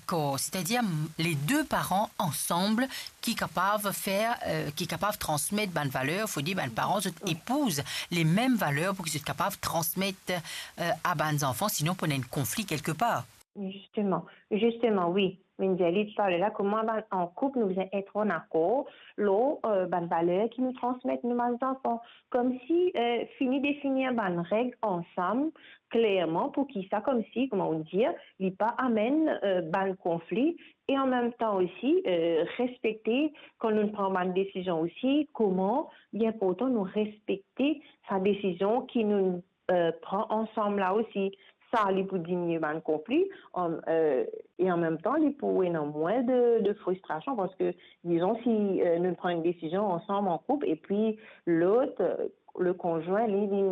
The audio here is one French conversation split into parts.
accord, c'est-à-dire les deux parents ensemble qui capables faire, qui capables transmettre bonnes valeurs. Faut dire, les parents épousent les mêmes valeurs pour qu'ils soient capables de transmettre à bonnes enfants, sinon on a un conflit quelque part. Justement, oui. Minjali parle là comment en couple nous être en accord, l'eau, bonne valeur qui nous transmettent nos enfants, comme si fini définir bonne règles ensemble clairement pour qui ça comme si comment on dit, il pas amène bonne conflit et en même temps aussi respecter quand nous prenons une décision aussi comment bien important nous respecter sa décision qui nous prend ensemble là aussi. Ça, il pour diminuer le conflit et en même temps, il pour avoir moins de frustration parce que, disons, si nous prenons une décision ensemble en couple et puis l'autre, le conjoint,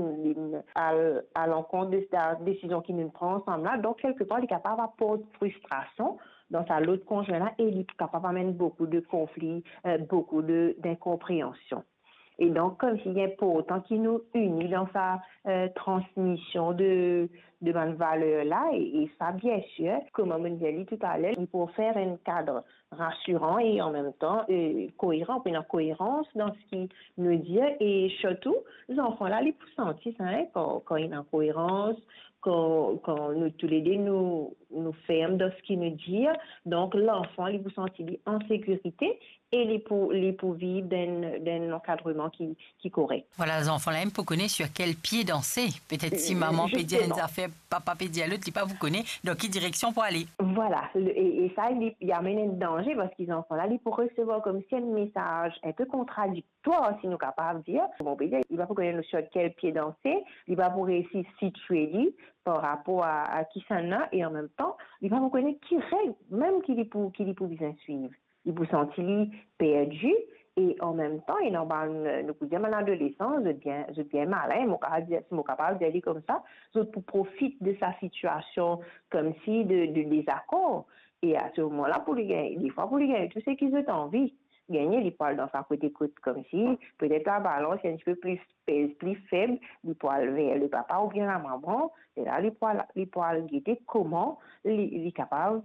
à l'encontre de la décision qu'il nous prend ensemble là, donc quelque part, il est capable d'apporter frustration dans sa l'autre conjoint là et il est capable d'amener beaucoup de conflits, beaucoup d'incompréhension. Et donc, comme s'il y a important qui nous unit dans sa transmission de bonnes valeurs-là, et ça, bien sûr, comme on dit tout à l'heure, il faut faire un cadre rassurant et en même temps cohérent, une cohérence dans ce qu'il nous dit. Et surtout, les enfants-là, ils peuvent sentir ça, hein, quand il y a une cohérence, quand nous tous les deux nous fermes dans ce qu'il nous dit. Donc, l'enfant, il vous sentir en sécurité et les pour vivre d'un encadrement qui est correct. Voilà, les enfants là même pour connaître sur quel pied danser. Peut-être si maman peut dire une affaire, papa peut dire l'autre, il pas vous connaît, dans quelle direction pour aller. Voilà, et ça, il amène un danger parce qu'ils enfants là, ils pour recevoir comme si un message un peu contradictoire, si nous capables de dire. Bon, il va pour connaître sur quel pied danser, il va pour réussir situer lui par rapport à qui ça n'a et en même temps, il va pour connaître qui règle, même qu'il est pour bien suivre. Il peut sentir perdu et en même temps, il nous peut dire à l'adolescence, je bien malin, je suis capable d'aller comme ça, je profite de sa situation comme si de désaccord. Et à ce moment-là, pour les gagner, des fois pour les gagner, tout ce qu'ils ont envie, gagner, ils parlent dans sa côté écoute comme si peut-être la balance est un petit peu plus faible, ils parlent vers le papa ou bien la maman, et là, ils parlent guetter comment il est capable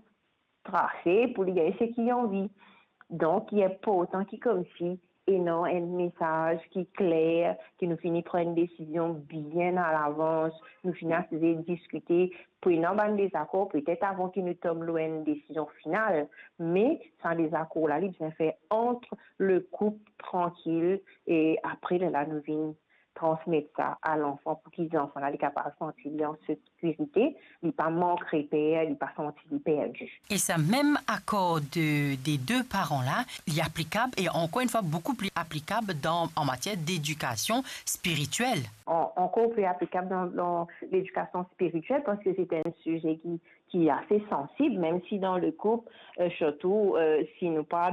tracer pour les gagner ce qu'ils ont envie. Donc, il y a pas autant qui comme si, et non, un message qui est clair, qui nous finit par une décision bien à l'avance, nous finit à discuter, pour une bonne désaccord, peut-être avant qu'il nous tombe loin une décision finale, mais sans désaccord là, il vient faire entre le couple tranquille, et après, là, nous venons transmettre ça à l'enfant pour qu'ils enfants là, les capables de sentir en sécurité, il pas manquer père, il pas sentir perdu. Et ça même accord des deux parents là, il est applicable et encore une fois beaucoup plus applicable en matière d'éducation spirituelle. Encore plus applicable dans l'éducation spirituelle parce que c'est un sujet qui est assez sensible, même si dans le couple, surtout si nous pas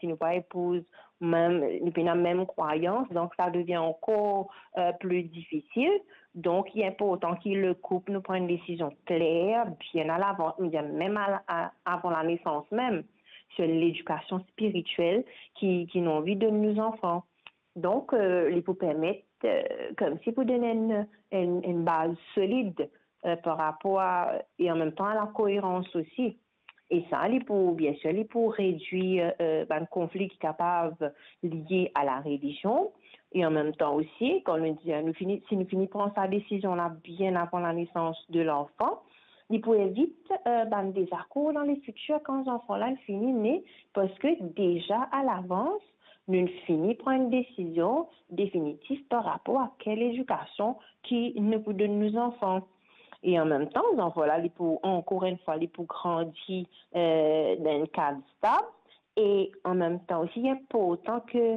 épouse même la même croyance, donc ça devient encore plus difficile. Donc, il est important que le couple nous prenne une décision claire, bien à l'avant, même avant la naissance même, sur l'éducation spirituelle qui ont envie de nos enfants. Donc, il faut permettre, comme si vous donnez une base solide par rapport et en même temps à la cohérence aussi. Et ça, bien sûr, pour réduire un conflit qui est capable lié à la religion. Et en même temps aussi, quand si nous finissons prendre sa décision là bien avant la naissance de l'enfant, il peut éviter des désaccords dans les futurs quand l'enfant là finit né, parce que déjà à l'avance, nous finissons par une décision définitive par rapport à quelle éducation qui nous donne nos enfants. Et en même temps, les enfants là, encore une fois, ils peuvent grandir dans un cadre stable. Et en même temps aussi, il est important que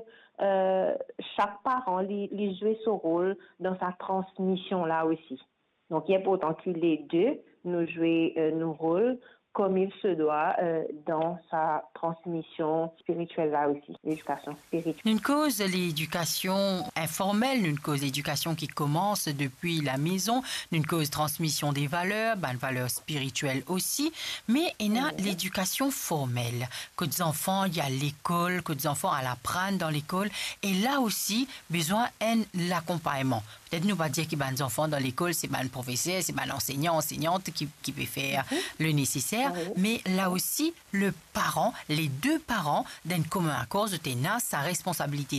chaque parent lui joue son rôle dans sa transmission là aussi. Donc, il est important que les deux nous jouent nos rôles comme il se doit dans sa transmission spirituelle là aussi, l'éducation spirituelle. Une cause de l'éducation informelle, une cause d'éducation qui commence depuis la maison, une cause de transmission des valeurs, valeurs spirituelles aussi, mais il y a l'éducation formelle, que des enfants, il y a l'école, que des enfants à l'apprendre dans l'école, et là aussi, besoin l'accompagnement. Peut-être nous pas dire qu'il y a des enfants dans l'école, c'est un professeur, c'est un enseignant, enseignante qui peut faire le nécessaire, mère, mais là aussi, le parent, les deux parents, d'un commun accord, de sa responsabilité